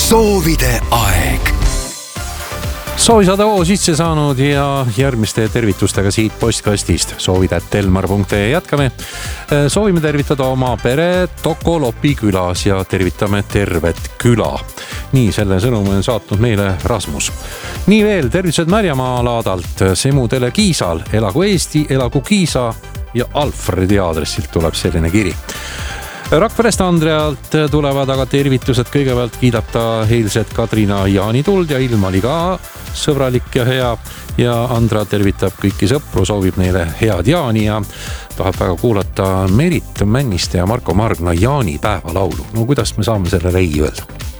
soovide aeg. Soovisada oo sisse saanud ja järgmiste tervitustega siit postkastist. soovid@elmar.ee jätkame. Soovime tervitada oma pere Tokolopi külas ja tervitame tervet küla. Nii, selle sõnumi on saatnud meile Rasmus. Nii veel, tervitused Märjamaa laadalt, Semudele Kiisal, elagu Eesti, elagu Kiisa ja Alfredi aadressilt tuleb selline kiri. Rakverest Andrealt tulevad aga tervitused. Kõigepealt kiidab ta eilset Kadrina jaanituld ja ilm oli ka sõbralik ja hea. Ja Andra tervitab kõiki sõpru, soovib neile head jaani ja tahab väga kuulata Merit Männiste ja Marko Margna jaanipäeva laulu. No kuidas me saame selle rei öelda?